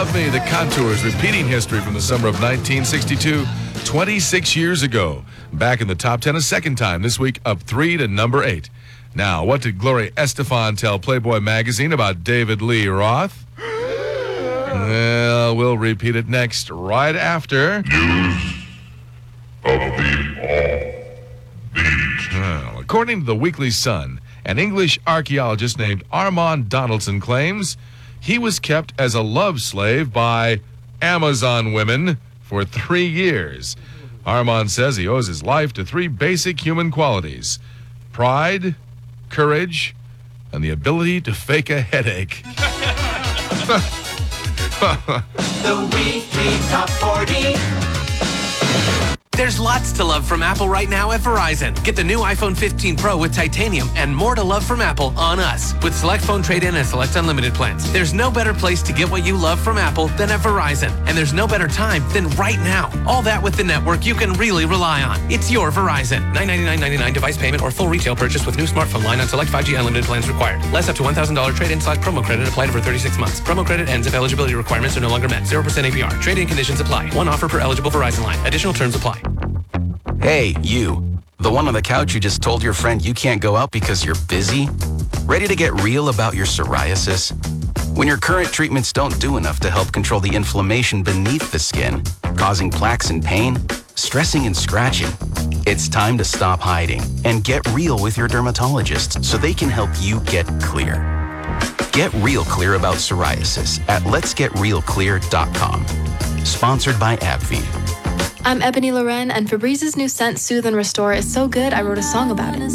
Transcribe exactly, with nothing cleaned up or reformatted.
of Me, The Contours, repeating history from the summer of nineteen sixty-two, twenty-six years ago. Back in the top ten a second time, this week up three to number eight. Now, what did Gloria Estefan tell Playboy magazine about David Lee Roth? Well, we'll repeat it next, right after... News of the All-Beat. Well, according to the Weekly Sun, an English archaeologist named Armand Donaldson claims he was kept as a love slave by Amazon women for three years. Armand says he owes his life to three basic human qualities: pride, courage, and the ability to fake a headache. The Weekly Top forty. There's lots to love from Apple right now at Verizon. Get the new iPhone fifteen Pro with titanium and more to love from Apple on us with select phone trade-in and select unlimited plans. There's no better place to get what you love from Apple than at Verizon. And there's no better time than right now. All that with the network you can really rely on. It's your Verizon. nine ninety-nine ninety-nine device payment or full retail purchase with new smartphone line on select five G unlimited plans required. Less up to one thousand dollars trade-in slash promo credit applied over thirty-six months. Promo credit ends if eligibility requirements are no longer met. zero percent A P R. Trade-in conditions apply. One offer per eligible Verizon line. Additional terms apply. Hey, you. The one on the couch who just told your friend you can't go out because you're busy? Ready to get real about your psoriasis? When your current treatments don't do enough to help control the inflammation beneath the skin, causing plaques and pain, stressing and scratching, it's time to stop hiding and get real with your dermatologist so they can help you get clear. Get real clear about psoriasis at lets get real clear dot com. Sponsored by AbbVie. I'm Ebony Loren, and Febrez's new scent, Soothe and Restore, is so good I wrote a song about it.